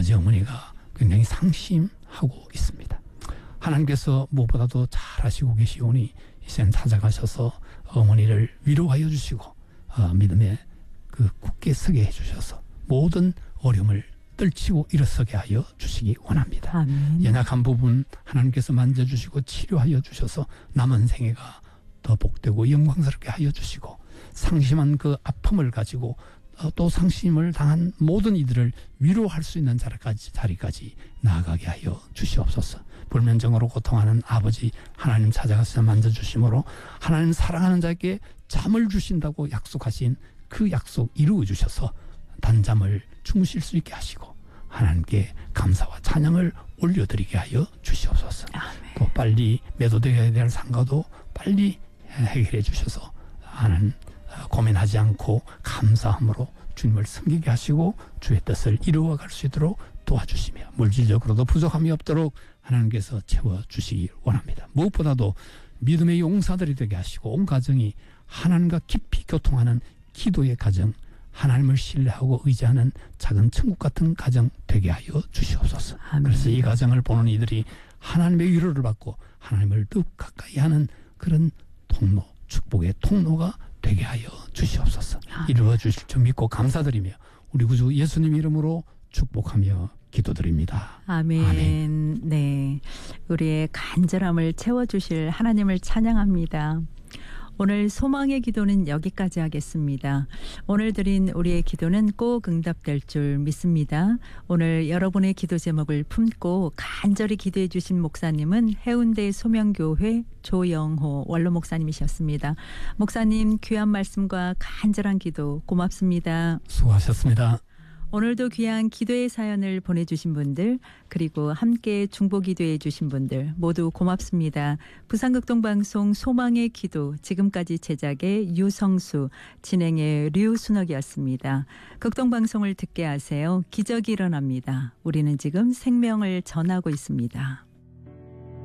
아버지 어머니가 굉장히 상심하고 있습니다. 하나님께서 무엇보다도 잘 아시고 계시오니 이젠 찾아가셔서 어머니를 위로하여 주시고 믿음에 굳게 서게 해주셔서 모든 어려움을 떨치고 일어서게 하여 주시기 원합니다. 아멘. 연약한 부분 하나님께서 만져주시고 치료하여 주셔서 남은 생애가 더 복되고 영광스럽게 하여 주시고 상심한 그 아픔을 가지고 또 상심을 당한 모든 이들을 위로할 수 있는 자리까지 나아가게 하여 주시옵소서. 불면증으로 고통하는 아버지 하나님 찾아가서 만져주심으로 하나님 사랑하는 자에게 잠을 주신다고 약속하신 그 약속 이루어 주셔서 단잠을 주무실 수 있게 하시고 하나님께 감사와 찬양을 올려드리게 하여 주시옵소서. 아멘. 또 빨리 매도되어야 될 상가도 빨리 해결해 주셔서 하나님 고민하지 않고 감사함으로 주님을 섬기게 하시고 주의 뜻을 이루어갈 수 있도록 도와주시며 물질적으로도 부족함이 없도록 하나님께서 채워주시기 원합니다. 무엇보다도 믿음의 용사들이 되게 하시고 온 가정이 하나님과 깊이 교통하는 기도의 가정, 하나님을 신뢰하고 의지하는 작은 천국 같은 가정 되게 하여 주시옵소서. 아멘. 그래서 이 가정을 보는 이들이 하나님의 위로를 받고 하나님을 더 가까이 하는 그런 통로, 축복의 통로가 되게 하여 주시옵소서. 이루어 주실 줄 믿고 감사드리며 우리 구주 예수님 이름으로 축복하며 기도드립니다. 아멘. 아멘. 네, 우리의 간절함을 채워주실 하나님을 찬양합니다. 오늘 소망의 기도는 여기까지 하겠습니다. 오늘 드린 우리의 기도는 꼭 응답될 줄 믿습니다. 오늘 여러분의 기도 제목을 품고 간절히 기도해 주신 목사님은 해운대 소명교회 조영호 원로 목사님이셨습니다. 목사님 귀한 말씀과 간절한 기도 고맙습니다. 수고하셨습니다. 오늘도 귀한 기도의 사연을 보내주신 분들 그리고 함께 중보기도해 주신 분들 모두 고맙습니다. 부산극동방송 소망의 기도 지금까지 제작의 유성수 진행의 류순옥이었습니다. 극동방송을 듣게 하세요. 기적이 일어납니다. 우리는 지금 생명을 전하고 있습니다.